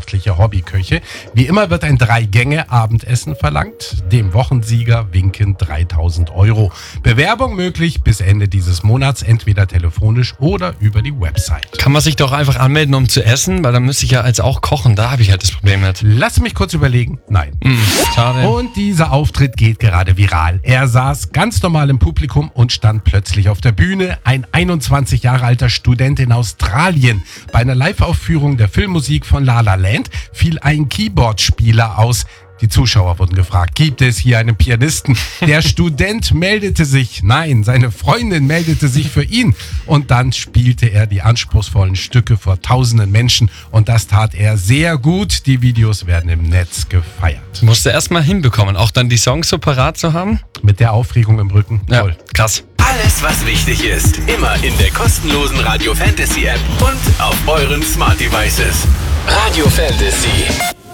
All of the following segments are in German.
leidenschaftliche Hobbyköche. Wie immer wird ein 3-Gänge-Abendessen verlangt. Dem Wochensieger winken 3.000 €. Bewerbung möglich bis Ende dieses Monats, entweder telefonisch oder über die Website. Kann man sich doch einfach anmelden, um zu essen? Weil dann müsste ich ja als auch kochen. Da habe ich halt das Problem mit. Lass mich kurz überlegen. Nein. Schade. Und dieser Auftritt geht gerade viral. Er saß ganz normal im Publikum und stand plötzlich auf der Bühne. Ein 21 Jahre alter Student in Australien. Bei einer Live-Aufführung der Filmmusik von La La Land fiel ein Keyboard-Spieler aus. Die Zuschauer wurden gefragt, gibt es hier einen Pianisten? Der Student meldete sich. Nein, seine Freundin meldete sich für ihn. Und dann spielte er die anspruchsvollen Stücke vor tausenden Menschen. Und das tat er sehr gut. Die Videos werden im Netz gefeiert. Musste erst mal hinbekommen, auch dann die Songs so parat zu haben. Mit der Aufregung im Rücken. Ja, Toll. krass. Alles, was wichtig ist, immer in der kostenlosen Radio Fantasy App und auf euren Smart Devices. Radio Fantasy.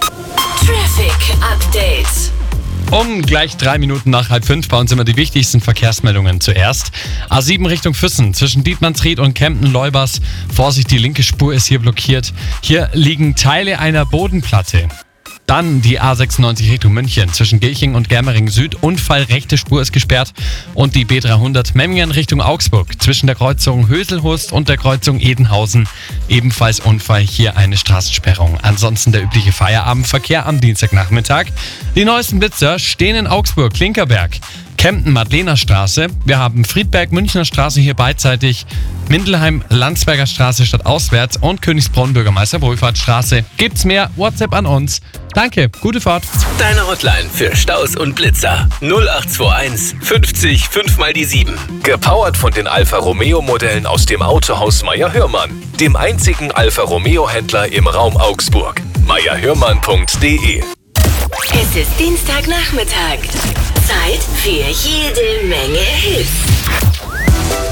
Traffic Update. Um gleich 3 Minuten nach 4:30 bei uns immer die wichtigsten Verkehrsmeldungen zuerst. A7 Richtung Füssen zwischen Dietmannsried und Kempten-Leubers. Vorsicht, die linke Spur ist hier blockiert. Hier liegen Teile einer Bodenplatte. Dann die A96 Richtung München zwischen Gilching und Germering Süd. Unfall, rechte Spur ist gesperrt. Und die B300 Memmingen Richtung Augsburg zwischen der Kreuzung Höselhust und der Kreuzung Edenhausen. Ebenfalls Unfall, hier eine Straßensperrung. Ansonsten der übliche Feierabendverkehr am Dienstagnachmittag. Die neuesten Blitzer stehen in Augsburg, Klinkerberg, Kempten, Madlener Straße. Wir haben Friedberg, Münchner Straße hier beidseitig. Mindelheim, Landsberger Straße statt auswärts und Königsbrunn, Bürgermeister Wohlfahrtsstraße. Gibt's mehr? WhatsApp an uns. Danke, gute Fahrt. Deine Hotline für Staus und Blitzer 0821 50 5 mal die 7. Gepowert von den Alfa Romeo Modellen aus dem Autohaus Meyer-Hörmann, dem einzigen Alfa Romeo Händler im Raum Augsburg. meyerhörmann.de. Es ist Dienstagnachmittag. Zeit für jede Menge Hits.